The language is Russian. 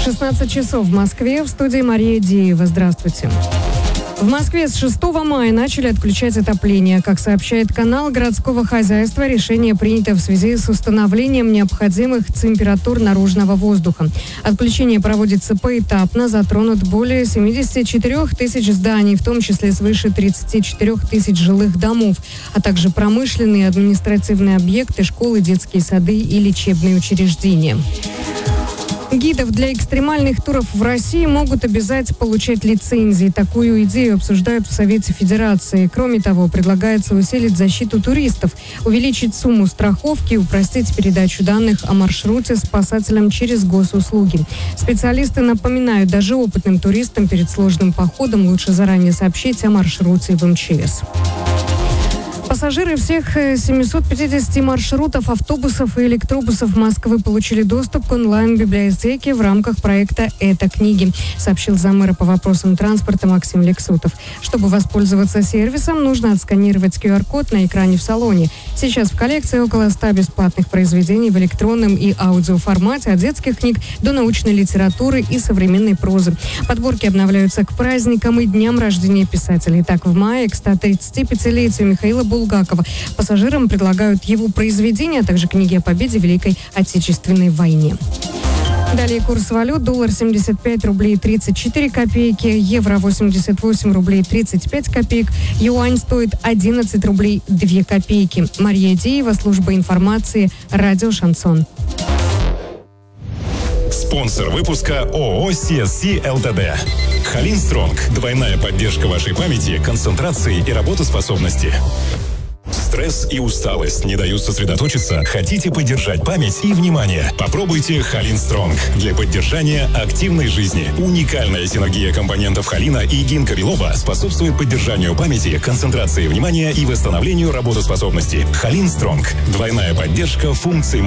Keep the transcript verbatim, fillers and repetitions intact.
шестнадцать часов в Москве. В студии Мария Деева. Здравствуйте. В Москве с шестого мая начали отключать отопление. Как сообщает канал городского хозяйства, решение принято в связи с установлением необходимых температур наружного воздуха. Отключение проводится поэтапно, затронут более семьдесят четыре тысяч зданий, в том числе свыше тридцать четыре тысяч жилых домов, а также промышленные и административные объекты, школы, детские сады и лечебные учреждения. Гидов для экстремальных туров в России могут обязать получать лицензии. Такую идею обсуждают в Совете Федерации. Кроме того, предлагается усилить защиту туристов, увеличить сумму страховки и упростить передачу данных о маршруте спасателям через госуслуги. Специалисты напоминают, даже опытным туристам перед сложным походом лучше заранее сообщить о маршруте в эм че эс. Пассажиры всех семисот пятидесяти маршрутов автобусов и электробусов Москвы получили доступ к онлайн-библиотеке в рамках проекта «Это книги», сообщил заммэра по вопросам транспорта Максим Лексутов. Чтобы воспользоваться сервисом, нужно отсканировать ку ар код на экране в салоне. Сейчас в коллекции около ста бесплатных произведений в электронном и аудиоформате, от детских книг до научной литературы и современной прозы. Подборки обновляются к праздникам и дням рождения писателей. Так, в мае к ста тридцати пятилетию Михаила Булгакова пассажирам предлагают его произведения, а также книги о победе в Великой Отечественной войне. Далее курс валют. Доллар семьдесят пять рублей тридцать четыре копейки, евро восемьдесят восемь рублей тридцать пять копеек, юань стоит одиннадцать рублей две копейки. Мария Деева, служба информации, радио «Шансон». Спонсор выпуска ООО си эс си эл тэ дэ. Халин Стронг. Двойная поддержка вашей памяти, концентрации и работоспособности. Стресс и усталость не дают сосредоточиться? Хотите поддержать память и внимание? Попробуйте Халин Стронг для поддержания активной жизни. Уникальная синергия компонентов холина и гинкобилоба способствует поддержанию памяти, концентрации внимания и восстановлению работоспособности. Халин Стронг. Двойная поддержка функций